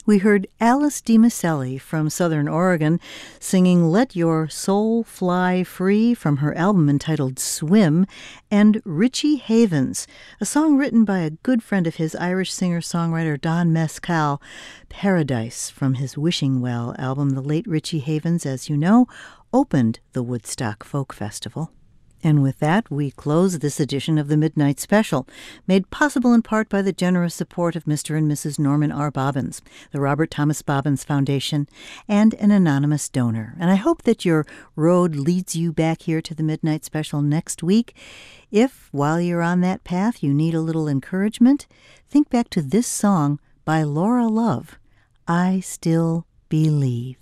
We heard Alice DiMaselli from Southern Oregon singing Let Your Soul Fly Free from her album entitled Swim, and Richie Havens, a song written by a good friend of his, Irish singer-songwriter Don Mescal, Paradise, from his Wishing Well album. The late Richie Havens, as you know, opened the Woodstock Folk Festival. And with that, we close this edition of the Midnight Special, made possible in part by the generous support of Mr. and Mrs. Norman R. Bobbins, the Robert Thomas Bobbins Foundation, and an anonymous donor. And I hope that your road leads you back here to the Midnight Special next week. If, while you're on that path, you need a little encouragement, think back to this song by Laura Love, I Still Believe.